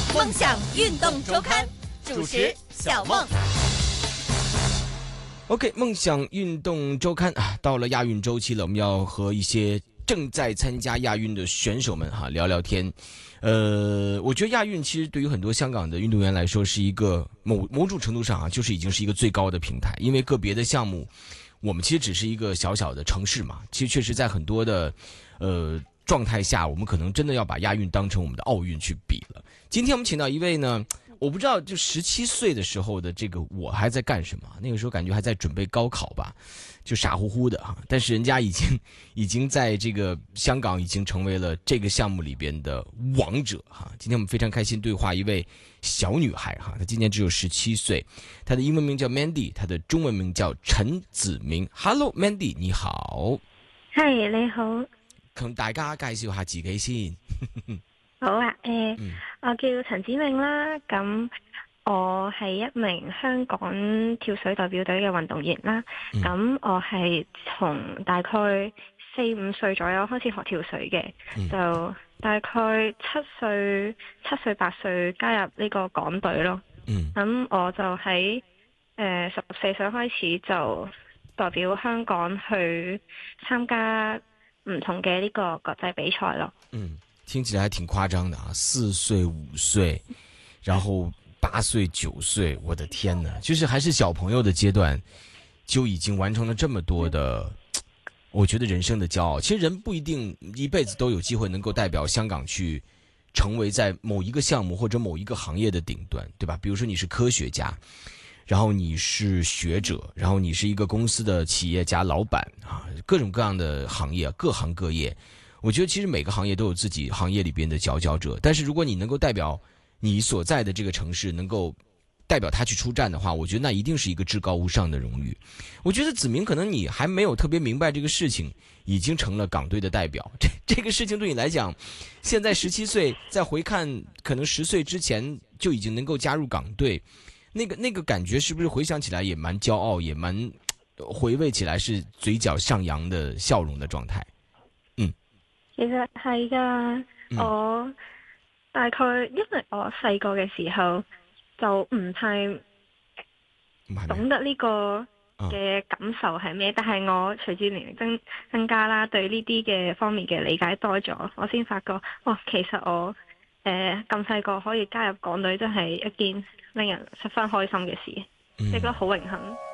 梦想运动周刊主持小梦。 OK， 梦想运动周刊啊，到了亚运周期了，我们要和一些正在参加亚运的选手们聊聊天。我觉得亚运其实对于很多香港的运动员来说，是一个某种程度上就是已经是一个最高的平台，因为个别的项目，我们其实只是一个小小的城市嘛，其实确实在很多的状态下，我们可能真的要把亚运当成我们的奥运去比了。今天我们请到一位呢。我不知道，就17岁的时候的这个我还在干什么？那个时候感觉还在准备高考吧，就傻乎乎的但是人家已经在这个香港已经成为了这个项目里边的王者今天我们非常开心对话一位小女孩她今年只有17岁，她的英文名叫 Mandy， 她的中文名叫陳梓明。Hello Mandy， 你好。 係你好。 同大家介紹下自己先。 好啊，我叫陳梓明啦，咁我係一名香港跳水代表隊嘅運動員啦，咁我係從大概4-5歲左右開始學跳水嘅，就大概7歲8歲加入呢個港隊咯，咁我就喺14歲開始就代表香港去參加唔同嘅呢個國際比賽咯。 聽起來還挺誇張的4歲5歲，然後8歲9歲，我的天哪，就是還是小朋友的階段就已經完成了這麼多的我覺得人生的驕傲。其實人不一定一輩子都有機會能夠代表香港去成為在某一個項目或者某一個行業的頂端，對吧？比如說你是科學家，然後你是學者，然後你是一個公司的企業家老闆各種各樣的行業，各行各業，我覺得其實每個行業都有自己行業裏邊的佼佼者，但是如果你能夠代表你所在的這個城市，能夠代表他去出戰的話，我覺得那一定是一個至高無上的榮譽。我覺得梓明可能你還沒有特別明白這個事情，已經成了港隊的代表。這個事情對你來講，現在17歲，再回看可能10歲之前就已經能夠加入港隊，那個感覺是不是回想起來也蠻驕傲，也蠻回味起來是嘴角上揚的笑容的狀態？ 其實係㗎，我大概因為我細個嘅時候就唔太懂得呢個嘅感受係咩，但係我隨住年齡增加啦，對呢啲嘅方面嘅理解多咗，我先發覺其實我咁細個可以加入港隊真係一件令人十分開心嘅事，亦都好榮幸。